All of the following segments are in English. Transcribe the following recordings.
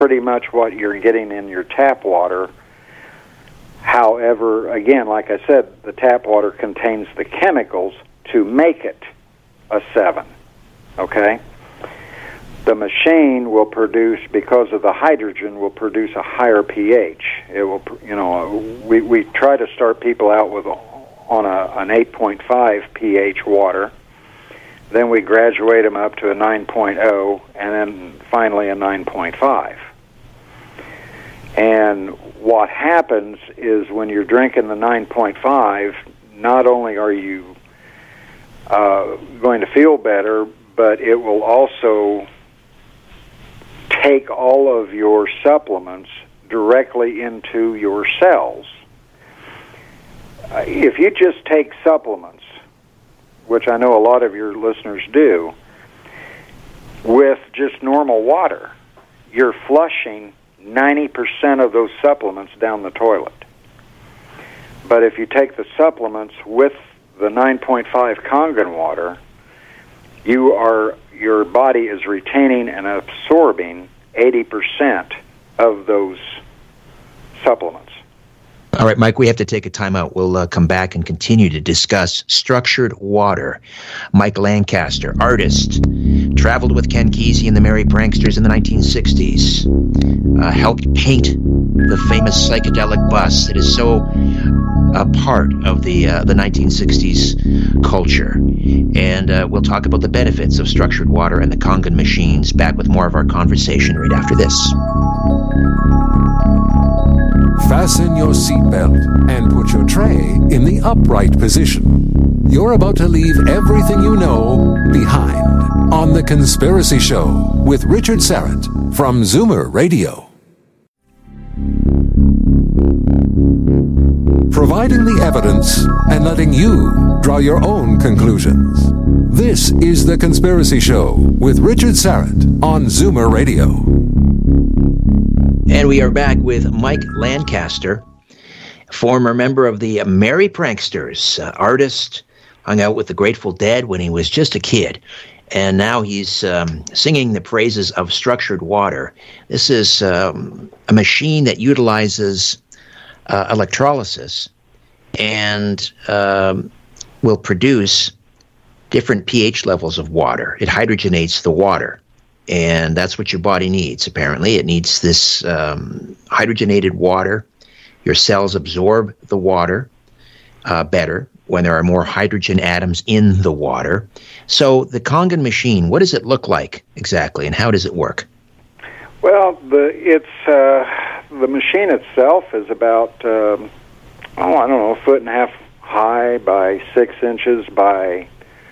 pretty much what you're getting in your tap water. However, again, like I said, the tap water contains the chemicals to make it a 7, okay? The machine will produce, because of the hydrogen, will produce a higher pH. It will, we try to start people out with on an 8.5 pH water. Then we graduate them up to a 9.0, and then finally a 9.5. And what happens is when you're drinking the 9.5, not only are you going to feel better, but it will also take all of your supplements directly into your cells. If you just take supplements, which I know a lot of your listeners do, with just normal water, you're flushing 90% of those supplements down the toilet. But if you take the supplements with the 9.5 Kangen water, your body is retaining and absorbing 80% of those supplements. All right, Mike, we have to take a time out. We'll come back and continue to discuss structured water. Mike Lancaster, artist, traveled with Ken Kesey and the Merry Pranksters in the 1960s, helped paint the famous psychedelic bus. It is so a part of the 1960s culture. And we'll talk about the benefits of structured water and the Kangen machines. Back with more of our conversation right after this. Fasten your seatbelt and put your tray in the upright position. You're about to leave everything you know behind on The Conspiracy Show with Richard Syrett from Zoomer Radio. Providing the evidence and letting you draw your own conclusions. This is The Conspiracy Show with Richard Syrett on Zoomer Radio. And we are back with Mike Lancaster, former member of the Merry Pranksters, artist, hung out with the Grateful Dead when he was just a kid. And now he's singing the praises of structured water. This is a machine that utilizes electrolysis and will produce different pH levels of water. It hydrogenates the water. And that's what your body needs, apparently. It needs this hydrogenated water. Your cells absorb the water better when there are more hydrogen atoms in the water. So the Kangen machine, what does it look like exactly, and how does it work? Well, the machine itself is about, a foot and a half high by 6 inches by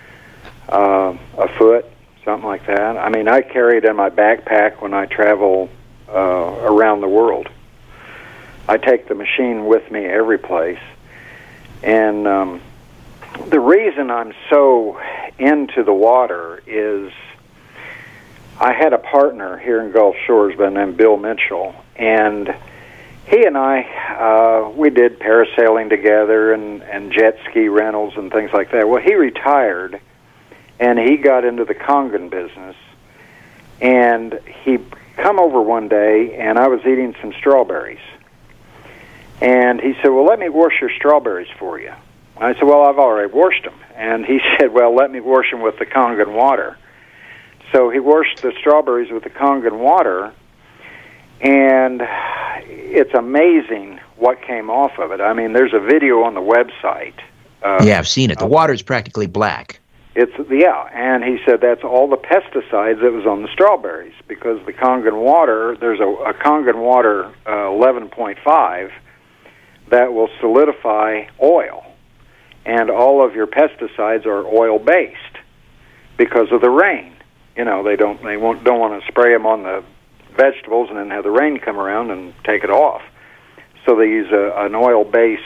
a foot. Something like that. I mean, I carry it in my backpack when I travel around the world. I take the machine with me every place. And the reason I'm so into the water is I had a partner here in Gulf Shores by the name of Bill Mitchell, and he and I, we did parasailing together and jet ski rentals and things like that. Well, he retired, and he got into the Kangen business, and he come over one day, and I was eating some strawberries. And he said, well, let me wash your strawberries for you. I said, well, I've already washed them. And he said, well, let me wash them with the Kangen water. So he washed the strawberries with the Kangen water, and it's amazing what came off of it. I mean, there's a video on the website. Yeah, I've seen it. The water's practically black. And he said that's all the pesticides that was on the strawberries, because the Kangen water, there's a Kangen water 11.5 that will solidify oil, and all of your pesticides are oil-based because of the rain. You know, they don't want to spray them on the vegetables and then have the rain come around and take it off. So they use an oil-based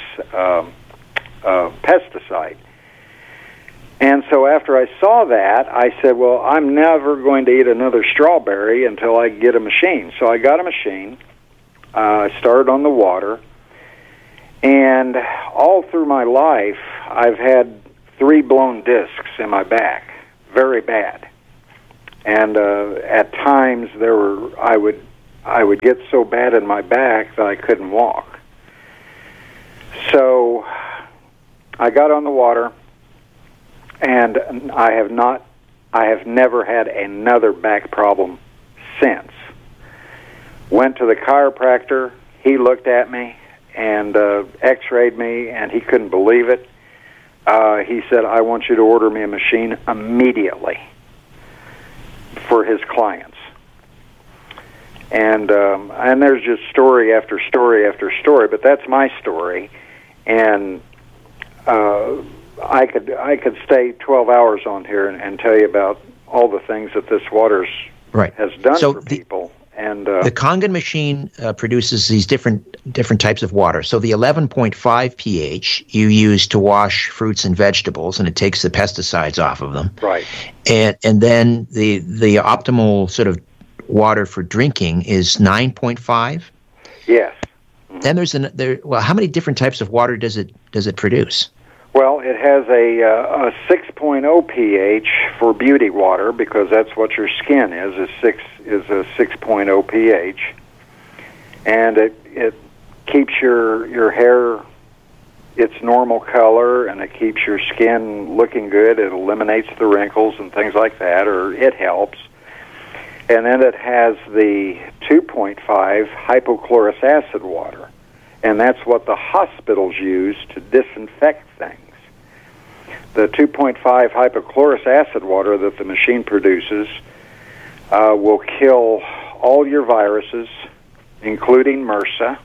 pesticide. And so after I saw that, I said, well, I'm never going to eat another strawberry until I get a machine. So I got a machine. I started on the water. And all through my life, I've had 3 blown discs in my back, very bad. And at times I would I would get so bad in my back that I couldn't walk. So I got on the water, and I have never had another back problem since. Went to the chiropractor. He looked at me and x-rayed me, and he couldn't believe it. He said, I want you to order me a machine immediately for his clients. And there's just story after story after story, but that's my story. And I could stay 12 hours on here and tell you about all the things that this water has done for people. And the Kangen machine produces these different types of water. So the 11.5 pH you use to wash fruits and vegetables, and it takes the pesticides off of them. Right. And then the optimal sort of water for drinking is 9.5. Yes. Then well, how many different types of water does it produce? Well, it has a 6.0 pH for beauty water, because that's what your skin is a 6.0 pH, and it keeps your hair its normal color, and it keeps your skin looking good. It eliminates the wrinkles and things like that, or it helps. And then it has the 2.5 hypochlorous acid water, and that's what the hospitals use to disinfect things. The 2.5 hypochlorous acid water that the machine produces will kill all your viruses, including MRSA.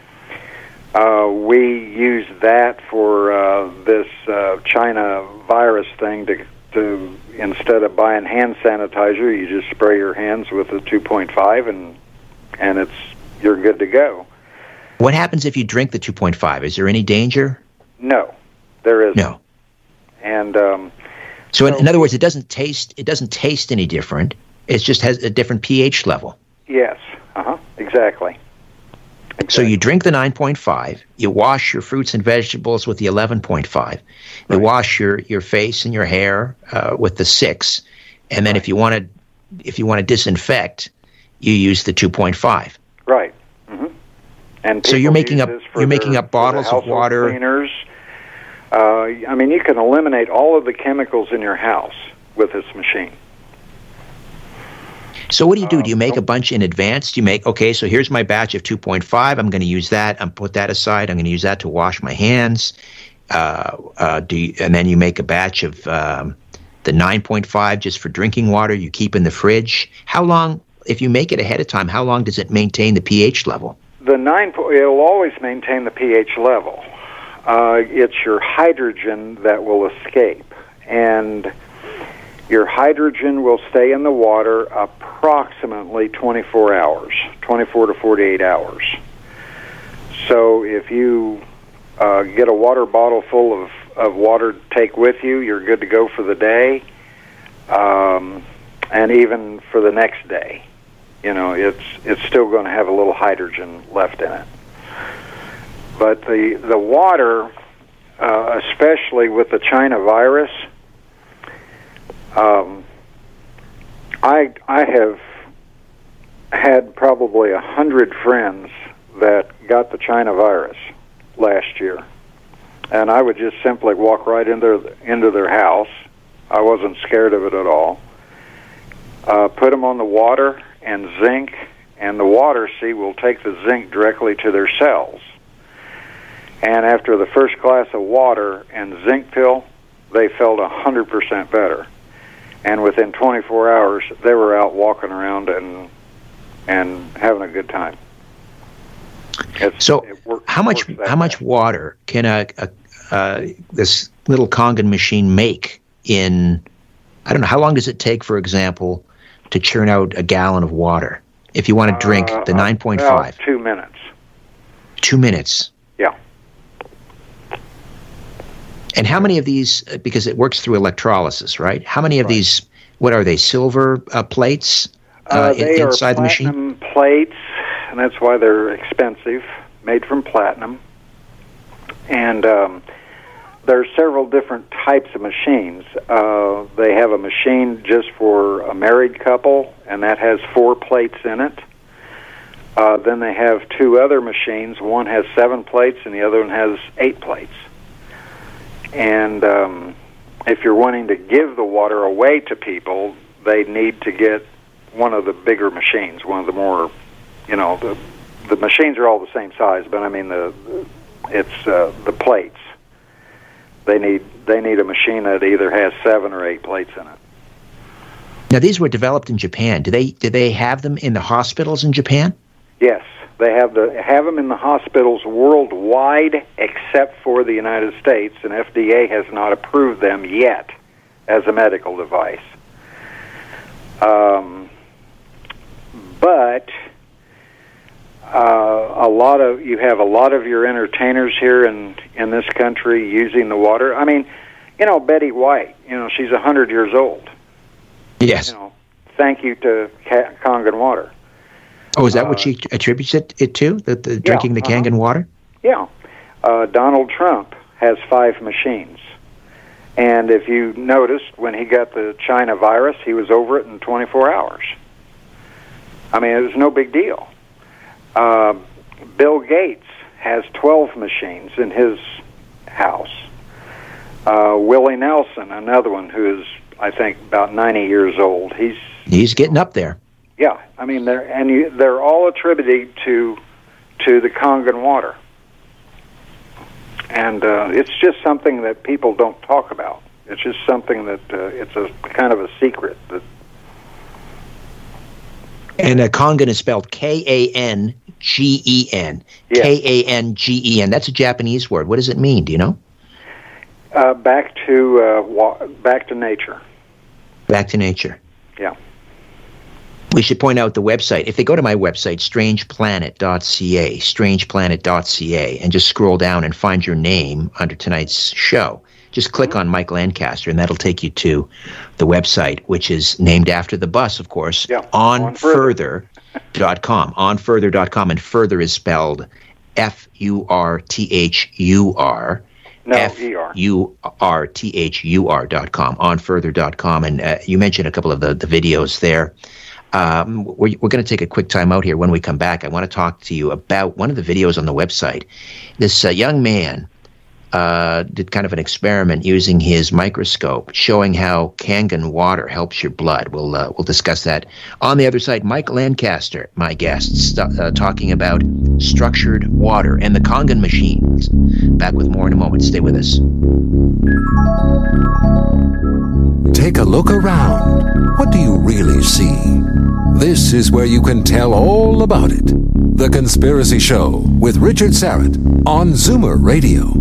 We use that for this China virus thing to instead of buying hand sanitizer, you just spray your hands with the 2.5 and you're good to go. What happens if you drink the 2.5? Is there any danger? No, there isn't. No. And so in other words, it doesn't taste any different. It just has a different pH level. Yes. Exactly. So you drink the 9.5, you wash your fruits and vegetables with the 11.5, you wash your face and your hair with the 6, and then if you want to disinfect, you use the 2.5. Right. Mm-hmm. And so you're making up bottles of water. Cleaners. I mean, you can eliminate all of the chemicals in your house with this machine. So what do you do? Do you make a bunch in advance? Do you make, okay, so here's my batch of 2.5. I'm going to use that. I'm put that aside. I'm going to use that to wash my hands. And then you make a batch of the 9.5 just for drinking water. You keep in the fridge. How long, if you make it ahead of time, how long does it maintain the pH level? It'll always maintain the pH level. It's your hydrogen that will escape. And your hydrogen will stay in the water approximately 24 to 48 hours. So if you get a water bottle full of water to take with you, you're good to go for the day, and even for the next day. You know, it's still going to have a little hydrogen left in it. But the water, especially with the China virus, I have had probably 100 friends that got the China virus last year, and I would just simply walk right into their house. I wasn't scared of it at all. Put them on the water and zinc, and the water, will take the zinc directly to their cells. And after the first glass of water and zinc pill, they felt 100% better. And within 24 hours, they were out walking around and having a good time. How much water can this little Kangen machine make in? I don't know. How long does it take, for example, to churn out a gallon of water if you want to drink the 9.5? 2 minutes. 2 minutes. Yeah. And how many of these, because it works through electrolysis, right? How many of these, what are they, silver plates inside the machine? Platinum plates, and that's why they're expensive, made from platinum. And there are several different types of machines. They have a machine just for a married couple, and that has 4 plates in it. Then they have two other machines. One has 7 plates and the other one has 8 plates. And if you're wanting to give the water away to people, they need to get one of the bigger machines, one of the more, the machines are all the same size, but I mean it's the plates. They need a machine that either has 7 or 8 plates in it. Now, these were developed in Japan. Do they have them in the hospitals in Japan? Yes, they have them in the hospitals worldwide, except for the United States, and FDA has not approved them yet as a medical device. But you have a lot of your entertainers here in this country using the water. I mean, Betty White. She's 100 years old. Yes. Thank you to Kangen water. Oh, is that what she attributes it to? The drinking the Kangen water? Yeah. Donald Trump has 5 machines. And if you noticed, when he got the China virus, he was over it in 24 hours. I mean, it was no big deal. Bill Gates has 12 machines in his house. Willie Nelson, another one who is, I think, about 90 years old. He's getting up there. Yeah, I mean, they're all attributed to the Kangen water. And it's just something that people don't talk about. It's just something that it's a kind of a secret. And Kangen is spelled Kangen. Yes. Kangen. That's a Japanese word. What does it mean? Do you know? Back to nature. Back to nature. Yeah. We should point out the website. If they go to my website, strangeplanet.ca, and just scroll down and find your name under tonight's show, just click on Mike Lancaster, and that'll take you to the website, which is named after the bus, of course, onfurther.com. Onfurther.com, and further is spelled F-U-R-T-H-U-R. No, E-R. F-U-R-T-H-U-R.com, onfurther.com. And you mentioned a couple of the videos there. We're going to take a quick time out here. When we come back, I want to talk to you about one of the videos on the website. This young man did kind of an experiment using his microscope, showing how Kangen water helps your blood. We'll discuss that on the other side. Mike Lancaster, my guest, talking about structured water and the Kangen machines. Back with more in a moment. Stay with us. Take a look around. What do you really see? This is where you can tell all about it. The Conspiracy Show with Richard Syrett on Zoomer Radio.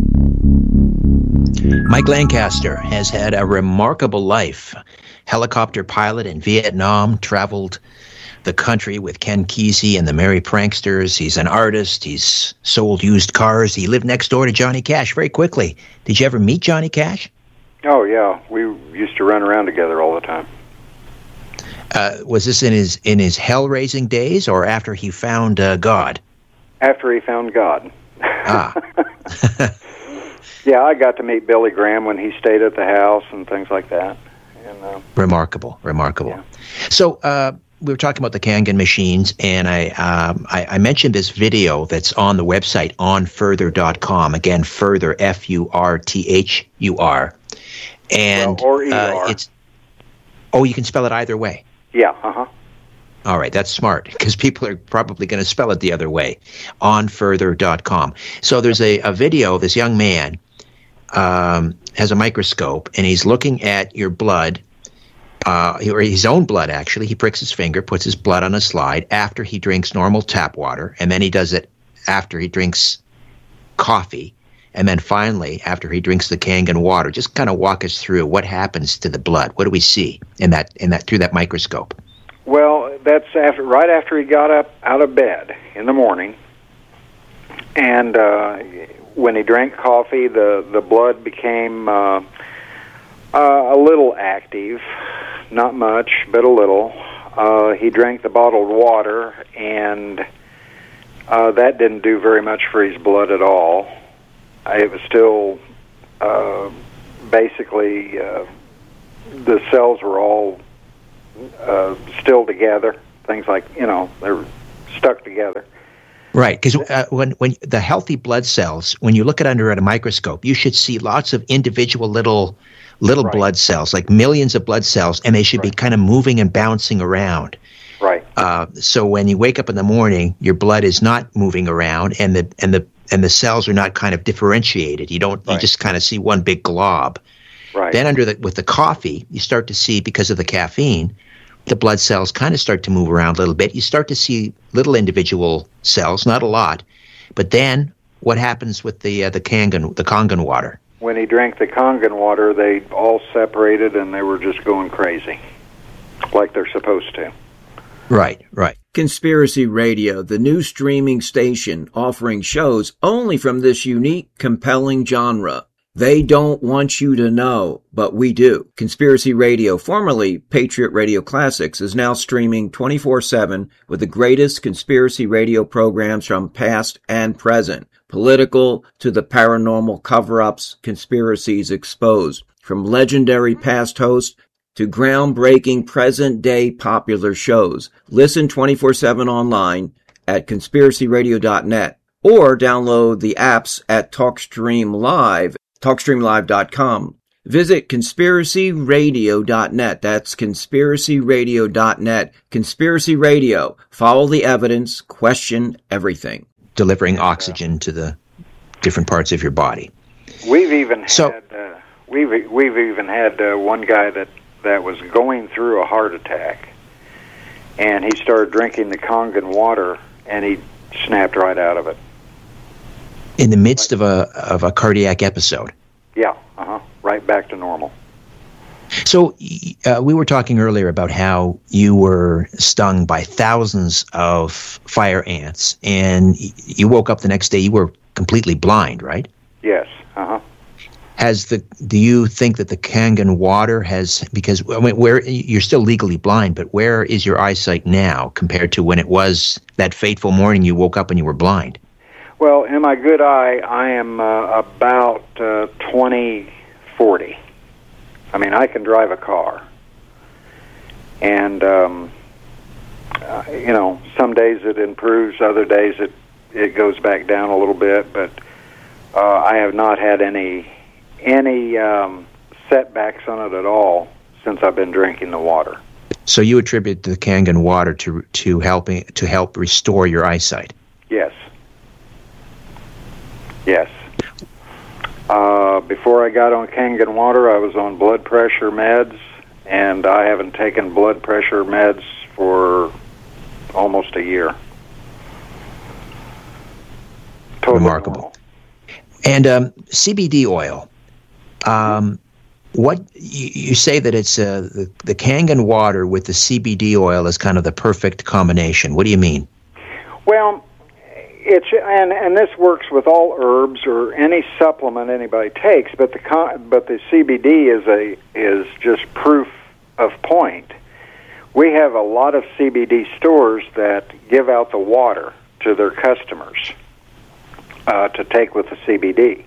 Mike Lancaster has had a remarkable life. Helicopter pilot in Vietnam, traveled the country with Ken Kesey and the Merry Pranksters. He's an artist. He's sold used cars. He lived next door to Johnny Cash very quickly. Did you ever meet Johnny Cash? Oh, yeah. We used to run around together all the time. Was this in his hell-raising days or after he found God? After he found God. Ah. Yeah, I got to meet Billy Graham when he stayed at the house and things like that. And, remarkable. Yeah. So we were talking about the Kangen machines, and I mentioned this video that's on the website, onfurther.com. Again, further, F-U-R-T-H-U-R. And or E-R. You can spell it either way. Yeah, uh-huh. All right, that's smart, because people are probably going to spell it the other way, onfurther.com. So there's a video. This young man has a microscope, and he's looking at your blood, or his own blood, actually. He pricks his finger, puts his blood on a slide after he drinks normal tap water, and then he does it after he drinks coffee, and then finally after he drinks the Kangen water. Just kind of walk us through what happens to the blood. What do we see in that through that microscope? Well, that's right after he got up out of bed in the morning, and when he drank coffee, the blood became a little active, not much, but a little. He drank the bottled water, and that didn't do very much for his blood at all. It was still basically the cells were all still together. Things like, they're stuck together. Right, because when the healthy blood cells, when you look at under a microscope, you should see lots of individual little Right. blood cells, like millions of blood cells, and they should be kind of moving and bouncing around. Right. So when you wake up in the morning, your blood is not moving around, and the cells are not kind of differentiated. You just kind of see one big glob. Right. Then with the coffee, you start to see, because of the caffeine, the blood cells kind of start to move around a little bit. You start to see little individual cells, not a lot. But then what happens with the Kangen water? When he drank the Kangen water, they all separated and they were just going crazy, like they're supposed to. Right, right. Conspiracy Radio, the new streaming station offering shows only from this unique, compelling genre. They don't want you to know, but we do. Conspiracy Radio, formerly Patriot Radio Classics, is now streaming 24/7 with the greatest conspiracy radio programs from past and present. Political to the paranormal cover-ups, conspiracies exposed. From legendary past hosts to groundbreaking present-day popular shows. Listen 24/7 online at conspiracyradio.net or download the apps at TalkStreamLive.com. Visit conspiracyradio.net. That's conspiracyradio.net. Conspiracy Radio. Follow the evidence. Question everything. Delivering oxygen to the different parts of your body. We've even had one guy that was going through a heart attack, and he started drinking the Kangen water, and he snapped right out of it. In the midst of a cardiac episode. Yeah, right back to normal. So we were talking earlier about how you were stung by thousands of fire ants, and you woke up the next day, you were completely blind, right? Yes, Do you think that the Kangen water because where you're still legally blind, but where is your eyesight now compared to when it was that fateful morning you woke up and you were blind? Well, in my good eye, I am about 20/40. I mean, I can drive a car. And, some days it improves, other days it goes back down a little bit, but I have not had any setbacks on it at all since I've been drinking the water. So you attribute the Kangen water to help restore your eyesight? Yes. Yes. Before I got on Kangen water, I was on blood pressure meds, and I haven't taken blood pressure meds for almost a year. Totally remarkable. Normal. And CBD oil. What you say that it's the Kangen water with the CBD oil is kind of the perfect combination. What do you mean? Well, it's and this works with all herbs or any supplement anybody takes, but the CBD is just proof of point. We have a lot of CBD stores that give out the water to their customers to take with the CBD.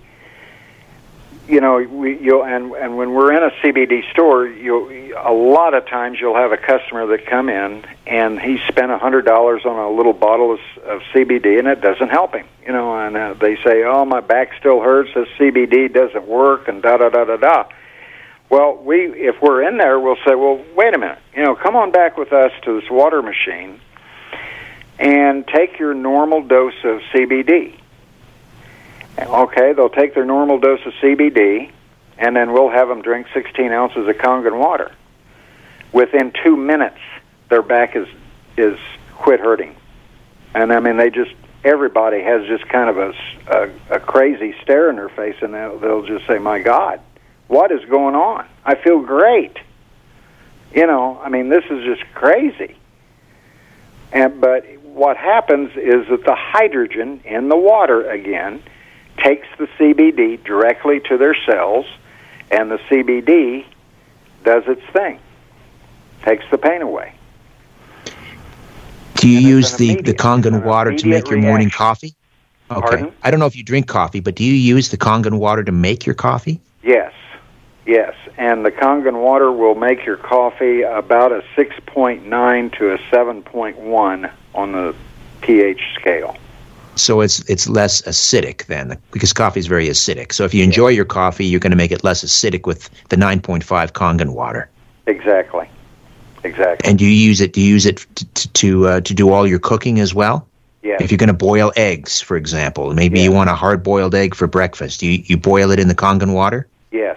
And when we're in a CBD store, a lot of times you'll have a customer that come in and he spent $100 on a little bottle of CBD and it doesn't help him. And they say, "Oh, my back still hurts. This CBD doesn't work," and da da da da da. Well, if we're in there, we'll say, "Well, wait a minute. Come on back with us to this water machine and take your normal dose of CBD." Okay, they'll take their normal dose of CBD, and then we'll have them drink 16 ounces of Kangen water. Within 2 minutes, their back is quit hurting. And I mean, everybody has just kind of a crazy stare in their face, and they'll just say, "My God, what is going on? I feel great." I mean, this is just crazy. But what happens is that the hydrogen in the water again takes the CBD directly to their cells, and the CBD does its thing, takes the pain away. Do you use the Kangen water to make your morning coffee? Okay. Pardon? I don't know if you drink coffee, but do you use the Kangen water to make your coffee? Yes. And the Kangen water will make your coffee about a 6.9 to a 7.1 on the pH scale. So it's less acidic then, because coffee is very acidic. So if you enjoy your coffee, you're going to make it less acidic with the 9.5 Kangen water. Exactly. And do you use it to do all your cooking as well? Yes. If you're going to boil eggs, for example, maybe you want a hard-boiled egg for breakfast. You boil it in the Kangen water? Yes.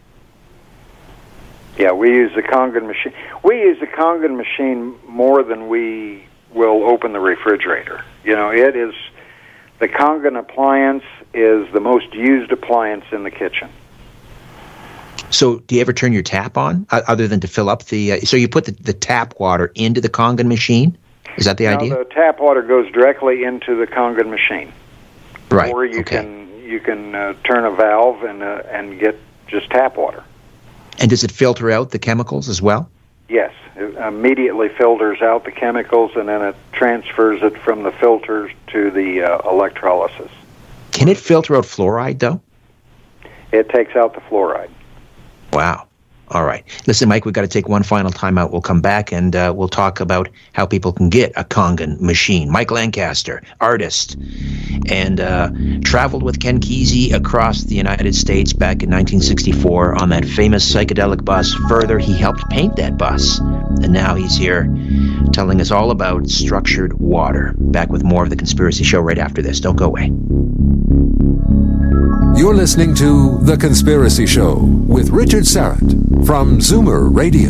Yeah, we use the Kangen machine. We use the Kangen machine more than we will open the refrigerator. It is, the Kangen appliance is the most used appliance in the kitchen. So do you ever turn your tap on, other than to fill up the... so you put the tap water into the Kangen machine? Is that the idea? No, the tap water goes directly into the Kangen machine. Right, Or you can turn a valve and get just tap water. And does it filter out the chemicals as well? Yes. It immediately filters out the chemicals, and then it transfers it from the filters to the electrolysis. Can it filter out fluoride, though? It takes out the fluoride. Wow. All right. Listen, Mike, we've got to take one final time out. We'll come back and we'll talk about how people can get a Kangen machine. Mike Lancaster, artist, and traveled with Ken Kesey across the United States back in 1964 on that famous psychedelic bus. Further, he helped paint that bus. And now he's here telling us all about structured water. Back with more of The Conspiracy Show right after this. Don't go away. You're listening to The Conspiracy Show with Richard Syrett from Zoomer Radio.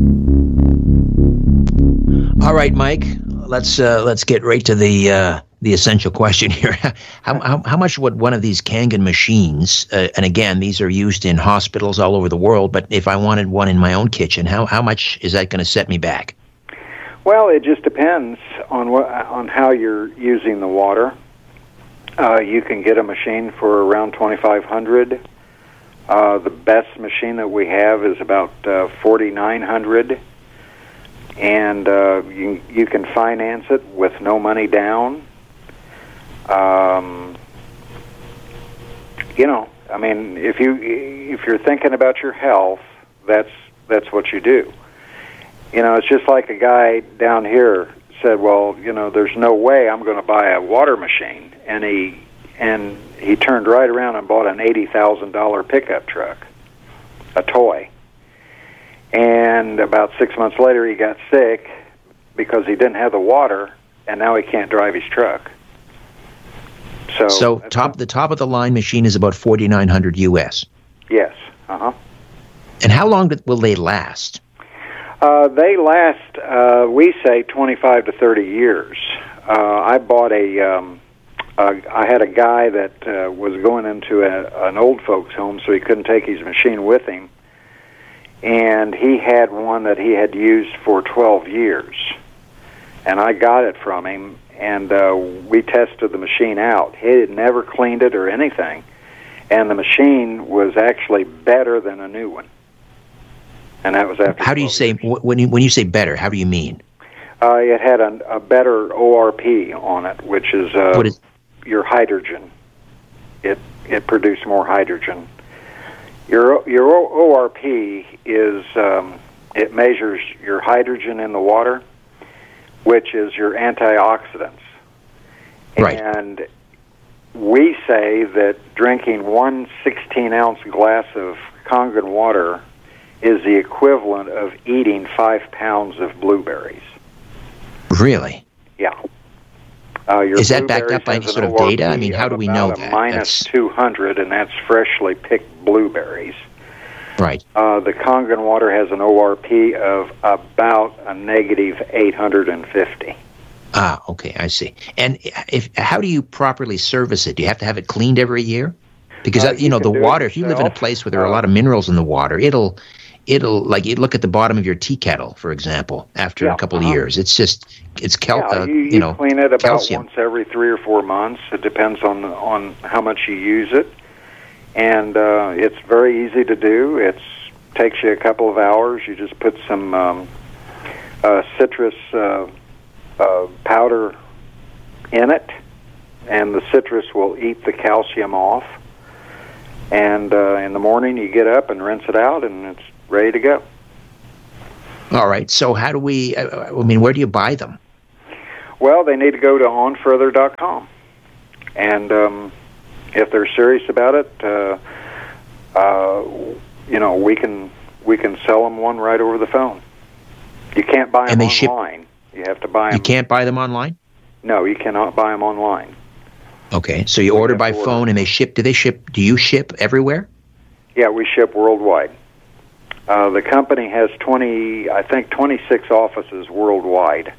All right, Mike, let's get right to the essential question here. How much would one of these Kangen machines, and again, these are used in hospitals all over the world, but if I wanted one in my own kitchen, how much is that going to set me back? Well, it just depends on how you're using the water. You can get a machine for around $2,500. The best machine that we have is about $4,900, and you can finance it with no money down. If you're thinking about your health, that's what you do. It's just like a guy down here said, well, there's no way I'm going to buy a water machine. And he turned right around and bought an $80,000 pickup truck, a toy. And about 6 months later, he got sick because he didn't have the water, and now he can't drive his truck. So the top of the line machine is about $4,900 US. Yes. Uh-huh. And how long will they last? They last, we say, 25 to 30 years. I bought I had a guy that was going into an old folks' home, so he couldn't take his machine with him. And he had one that he had used for 12 years. And I got it from him, and we tested the machine out. He had never cleaned it or anything. And the machine was actually better than a new one. And that was after. How do you say, when you say better, how do you mean? It had a better ORP on it, which is, what is your hydrogen. It produced more hydrogen. Your ORP is it measures your hydrogen in the water, which is your antioxidants. Right. And we say that drinking 1 16-ounce glass of Kangen water is the equivalent of eating 5 pounds of blueberries. Really? Yeah. Is that backed up by any sort of data? I mean, how do we know that? Minus 200, and that's freshly picked blueberries. Right. The Kangen water has an ORP of about a negative 850. Ah, okay, I see. And how do you properly service it? Do you have to have it cleaned every year? Because the water. If you live in a place where there are a lot of minerals in the water, it'll like you look at the bottom of your tea kettle, for example. After a couple of years, it's you clean it about calcium. once every 3 or 4 months. It depends on how much you use it, and it's very easy to do. It takes you a couple of hours. You just put some citrus powder in it, and the citrus will eat the calcium off. And in the morning, you get up and rinse it out, and it's ready to go. All right. So how do we? Where do you buy them? Well, they need to go to onfurther.com. And if they're serious about it, we can sell them one right over the phone. You can't buy them online. You have to buy them. You can't buy them online? No, you cannot buy them online. Okay, so you order by phone and they ship. Do you ship everywhere? Yeah, we ship worldwide. The company has 26 offices worldwide.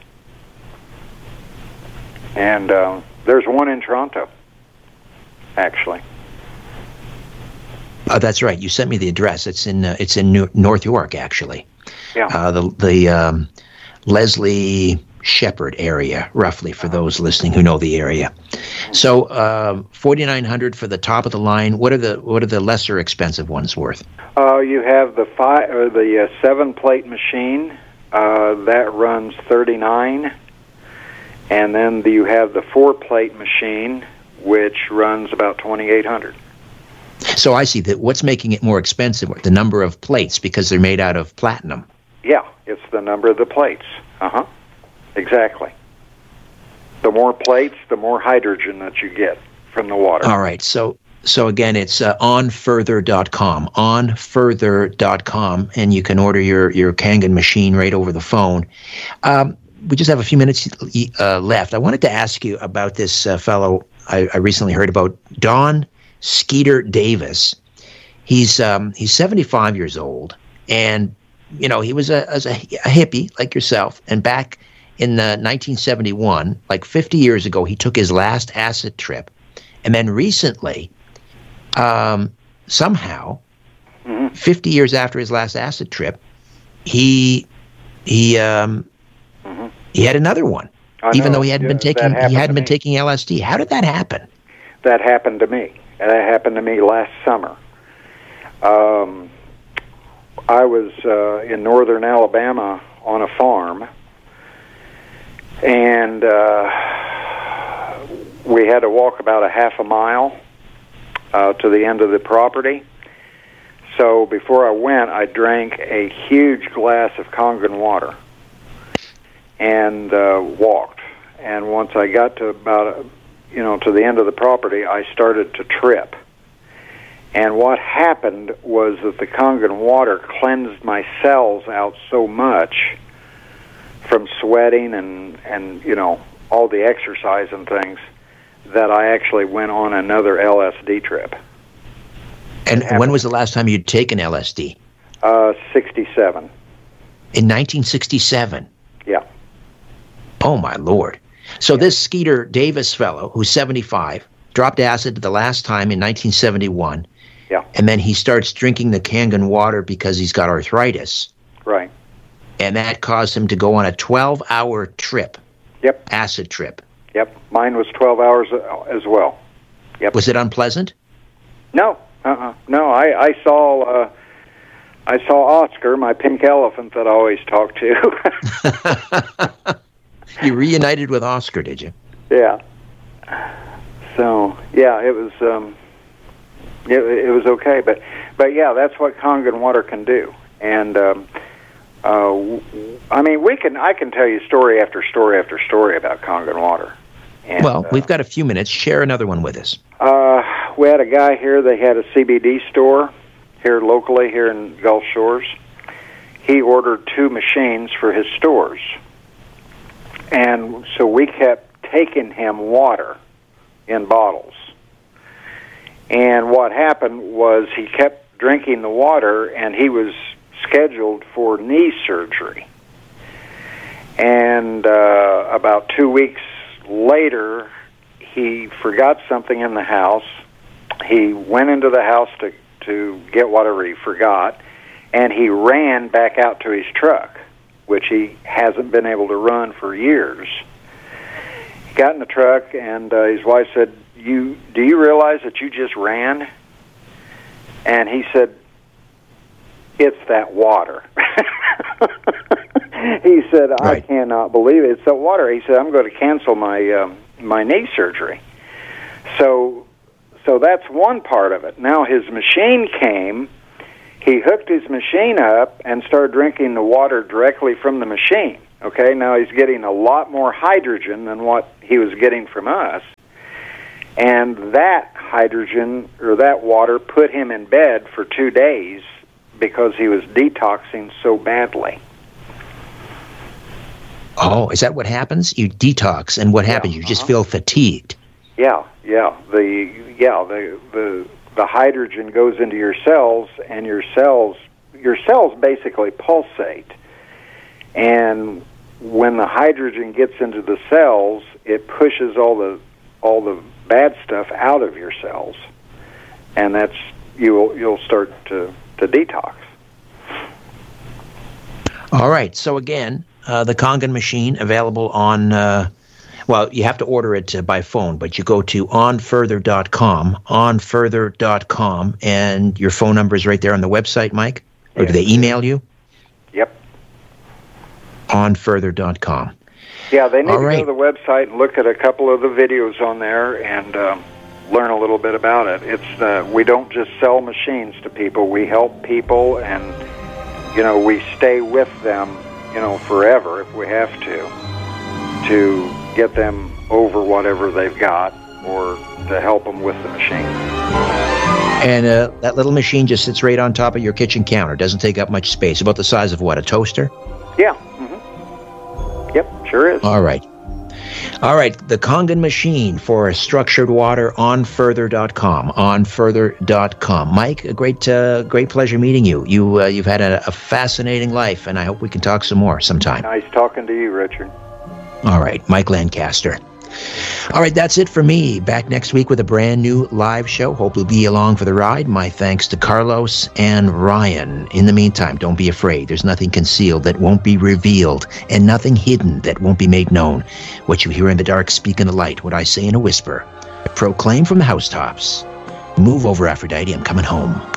And there's one in Toronto, actually. Oh, that's right. You sent me the address. It's in North York, actually. Yeah. The Leslie Shepherd area, roughly, for those listening who know the area. So, $4,900 for the top of the line. What are the lesser expensive ones worth? You have the 7-plate machine that runs $39,000, and then you have the 4-plate machine, which runs about $2,800. So I see that. What's making it more expensive? The number of plates, because they're made out of platinum. Yeah, it's the number of the plates. Exactly. The more plates, the more hydrogen that you get from the water. All right. So again, it's onfurther.com, onfurther.com, and you can order your Kangen machine right over the phone. We just have a few minutes left. I wanted to ask you about this fellow I recently heard about, Don Skeeter Davis. He's 75 years old, and he was a hippie like yourself. And back in 1971, like 50 years ago, he took his last acid trip, and then recently, somehow, 50 years after his last acid trip, he had another one, even though he hadn't been taking LSD. How did that happen? That happened to me. That happened to me last summer. I was in northern Alabama on a farm, and we had to walk about a half a mile to the end of the property. So before I went, I drank a huge glass of Kangen water and walked. And once I got to about to the end of the property, I started to trip. And what happened was that the Kangen water cleansed my cells out so much from sweating and all the exercise and things that I actually went on another LSD trip. And when was the last time you'd taken LSD? 67. In 1967? Yeah. Oh, my Lord. So this Skeeter Davis fellow, who's 75, dropped acid the last time in 1971. Yeah. And then he starts drinking the Kangen water because he's got arthritis. Right. And that caused him to go on a 12-hour trip. Yep. Acid trip. Yep. Mine was 12 hours as well. Yep. Was it unpleasant? No. No, I saw Oscar, my pink elephant that I always talk to. You reunited with Oscar, did you? Yeah. So yeah, it was okay, but yeah, that's what Kangen water can do, and I can tell you story after story after story about Kangen water. And, well, we've got a few minutes. Share another one with us. We had a guy here. They had a CBD store here locally here in Gulf Shores. He ordered 2 machines for his stores. And so we kept taking him water in bottles. And what happened was he kept drinking the water, and he was scheduled for knee surgery. And about 2 weeks later, he forgot something in the house. He went into the house to get whatever he forgot, and he ran back out to his truck, which he hasn't been able to run for years. He got in the truck, and his wife said, do you realize that you just ran? And he said, it's that water. He said, I cannot believe it. It's that water. He said, I'm going to cancel my knee surgery. So that's one part of it. Now his machine came. He hooked his machine up and started drinking the water directly from the machine. Okay, now he's getting a lot more hydrogen than what he was getting from us. And that hydrogen, or that water, put him in bed for 2 days because he was detoxing so badly. Oh, is that what happens? You detox, and what happens? You just feel fatigued. Yeah. The hydrogen goes into your cells, and your cells basically pulsate. And when the hydrogen gets into the cells, it pushes all the bad stuff out of your cells, and that's you'll start to detox. All right. So again, the Kangen machine available on. Well, you have to order it by phone, but you go to onfurther.com, and your phone number is right there on the website, Mike? Or do they email you? Yep. Onfurther.com. Yeah, they need to go to the website and look at a couple of the videos on there and learn a little bit about it. It's we don't just sell machines to people. We help people, and, we stay with them, forever if we have to get them over whatever they've got, or to help them with the machine. And that little machine just sits right on top of your kitchen counter. Doesn't take up much space. About the size of what, a toaster? Yeah. Yep, sure is. All right. The Kangen machine for structured water, onfurther.com. Onfurther.com. Mike, a great pleasure meeting you. You've had a fascinating life, and I hope we can talk some more sometime. Nice talking to you, Richard. All right, Mike Lancaster. All right, that's it for me. Back next week with a brand new live show. Hope you'll be along for the ride. My thanks to Carlos and Ryan. In the meantime, don't be afraid. There's nothing concealed that won't be revealed, and nothing hidden that won't be made known. What you hear in the dark, speak in the light. What I say in a whisper, proclaim from the housetops. Move over, Aphrodite. I'm coming home.